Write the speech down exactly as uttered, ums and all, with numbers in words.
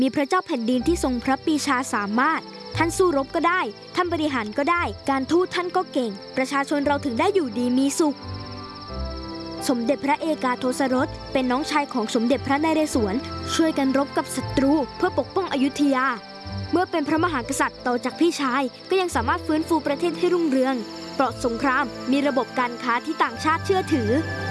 มีพระเจ้าแผ่นดินที่ทรงพระปรีชาสามารถท่านสู้รบก็ได้ท่านบริหารก็ได้การทูตท่านก็เก่งประชาชนเราถึงได้อยู่ดีมีสุขสมเด็จพระเอกาทศรสเป็นน้องชายของสมเด็จพระนเรศวรช่วยกันรบกับศัตรูเพื่อปกป้องอยุธยาเมื่อเป็นพระมหากษัตริย์ต่อจากพี่ชายก็ยังสามารถฟื้นฟูประเทศให้รุ่งเรืองปลอดสงครามมีระบบการค้าที่ต่างชาติเชื่อถือ